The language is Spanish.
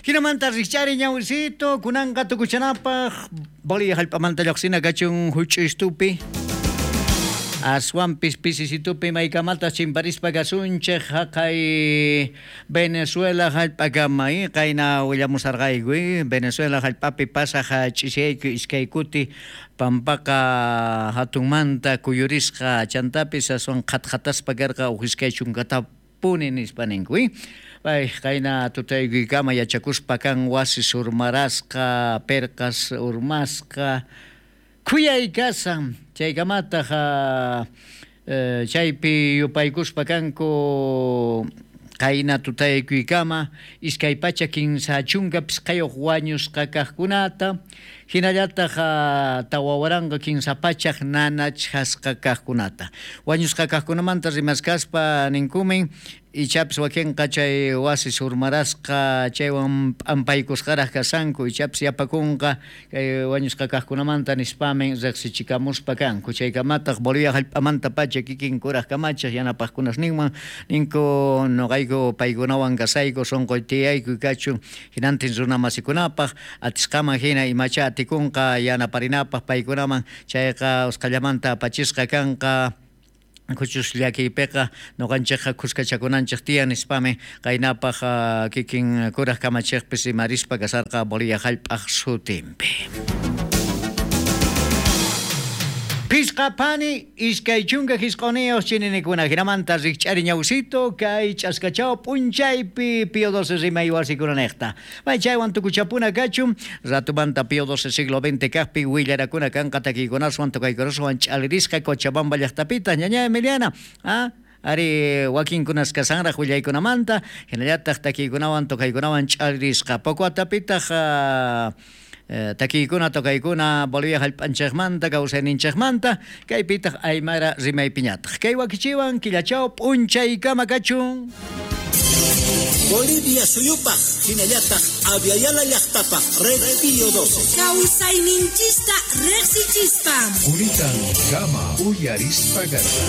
Hinamanta richari ñawsito, kunanqa tukuchanapaq, Bolivia hallp'amanta lluqsina kachun huch'ustupi. Aswan pispisitupi maykamata chimparispa kasunchej haqay Venezuela hallp'akamay qayna willamusarqayku Venezuela hallp'api pasaq ch'isiyayku iskaykuti pampaqa hatunmanta kuyurisqa chantapis aswan qhatqhataspa karqa uhiskay chunkata puni nispa ninku Bay qayna tutaykuykama yachakuspa kan wasi surmarasqa perqas urmasqa kuyaykasan chaykamataqa chaypi yupaykuspa kanku qayna tutaykuykama iskay pacha kinsa chunkapis qayuq wañusqa kaqkunata hinallataqa tawawaranqa kinsa pachaq nanachhasqa kaqkunata wañusqa kaqkunamanta rimaskaspa ninkumin ichapis wakinqa chay wasi surmarasqa chaywan ampaykusqaraq kasanku ichapis yapakunqa wañusqa kaqkunamanta nispamin riqsichikamuspa kanku chaykamataq Bolivia hallp'amanta pacha kikin kuraq kamachaq yanapaqkunas ninman ninku noqayku paykunawan kasayku sonqoy tiyayku kachun hinantin runa masikunapaq atisqaman hina imacha atikunqa yanaparinapaq paykunaman chayqa usqallamanta apachisqa kanqa kuchus llakiypiqa nuqanchikqa kuskachakunanchik tiyan nispami qaynapaq kikin kuraq kamachikpis imarispa kasarqa Bolivia hallp'aq sutinpi Pisqapani iskay chunka hisqoniyuq chininikuna hinamanta rikch'ari ñawsito kay ch'askachaw p'unchaypi Pío XII rimay wasikunanejta may chaywan tukuchapuna kachun ratumanta Pío XII siglo XX kaqpi willarakuna kanqa takiykunaswan tukaykunaswan ch'alirisqa Cochabamba llaqtapita ñaña Emiliana ari wakinkunas kasanraq willaykunamanta hinallataq takiykunawan tukaykunawan ch'alirisqa poco atapitaq takiykuna tukaykuna Bolivia hallp'anchikmanta kawsayninchikmanta kaypitaq aymara rimaypiñataq kay wakichiwan killachaw p'unchaykama kachun Bolivia suyupaq hinallataq aviala llaqtapaq Red Pío XII kawsayninchista riqsichispa Unitan kama uyarispa karqa